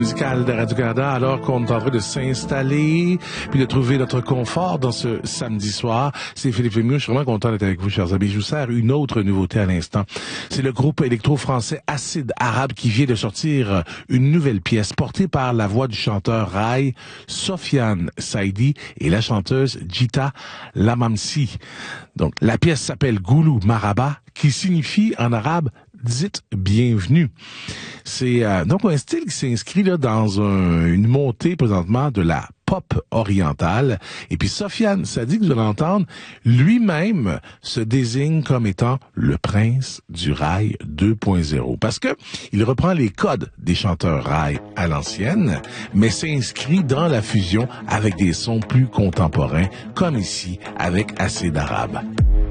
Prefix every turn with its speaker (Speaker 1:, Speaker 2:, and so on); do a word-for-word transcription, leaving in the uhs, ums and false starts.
Speaker 1: Musical de Radio-Canada, alors qu'on est en train de s'installer puis de trouver notre confort dans ce samedi soir. C'est Philippe Lemieux, je suis vraiment content d'être avec vous, chers amis. Je vous sers une autre nouveauté à l'instant. C'est le groupe électro-français Acide Arabe qui vient de sortir une nouvelle pièce portée par la voix du chanteur Rai, Sofiane Saidi et la chanteuse Jita Lamamsi. Donc, la pièce s'appelle Goulou Maraba, qui signifie en arabe « dites bienvenue ». C'est euh, donc un style qui s'inscrit là dans un, une montée présentement de la pop orientale. Et puis Sofiane Saidi, que vous allez entendre, lui-même se désigne comme étant le prince du rail deux point zéro. Parce que il reprend les codes des chanteurs rail à l'ancienne, mais s'inscrit dans la fusion avec des sons plus contemporains, comme ici avec Acide Arabe.